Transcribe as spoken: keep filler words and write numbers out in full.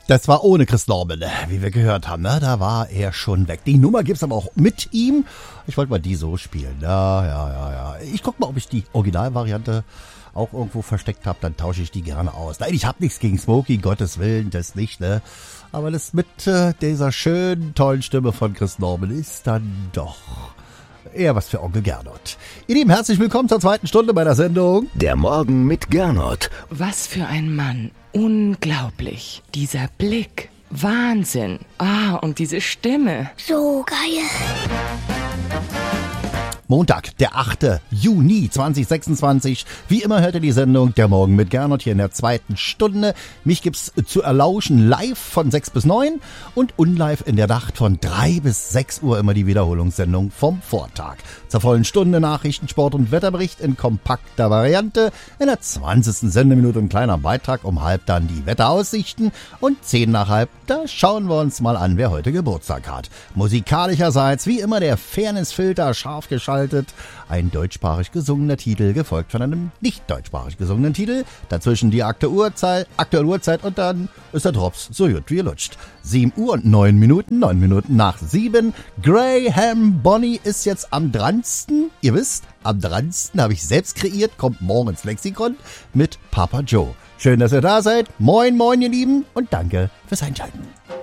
Das war ohne Chris Norman, wie wir gehört haben. Ne? Da war er schon weg. Die Nummer gibt's aber auch mit ihm. Ich wollte mal die so spielen. Ja, ja, ja, ja. Ich guck mal, ob ich die Originalvariante auch irgendwo versteckt habe. Dann tausche ich die gerne aus. Nein, ich habe nichts gegen Smokey, Gottes Willen, das nicht. Ne? Aber das mit äh, dieser schönen, tollen Stimme von Chris Norman ist dann doch eher was für Onkel Gernot. Ihr Lieben, herzlich willkommen zur zweiten Stunde bei der Sendung Der Morgen mit Gernot. Was für ein Mann. Unglaublich. Dieser Blick. Wahnsinn. Ah, und diese Stimme. So geil. Montag, der achte Juni zweitausendsechsundzwanzig. Wie immer hört ihr die Sendung Der Morgen mit Gernot hier in der zweiten Stunde. Mich gibt's zu erlauschen live von sechs bis neun und unlive in der Nacht von drei bis sechs Uhr immer die Wiederholungssendung vom Vortag. Zur vollen Stunde Nachrichten, Sport und Wetterbericht in kompakter Variante. In der zwanzigsten Sendeminute ein kleiner Beitrag, um halb dann die Wetteraussichten und zehn nach halb, da schauen wir uns mal an, wer heute Geburtstag hat. Musikalischerseits wie immer der Fairnessfilter scharf geschaltet. Ein deutschsprachig gesungener Titel, gefolgt von einem nicht deutschsprachig gesungenen Titel. Dazwischen die aktuelle Uhrzeit, aktuelle Uhrzeit und dann ist der Drops so gut wie er lutscht. sieben Uhr und neun Minuten, neun Minuten nach sieben. Graham Bonny ist jetzt am dransten. Ihr wisst, am dransten habe ich selbst kreiert, kommt morgen ins Lexikon mit Papa Joe. Schön, dass ihr da seid. Moin, moin, ihr Lieben und danke fürs Einschalten.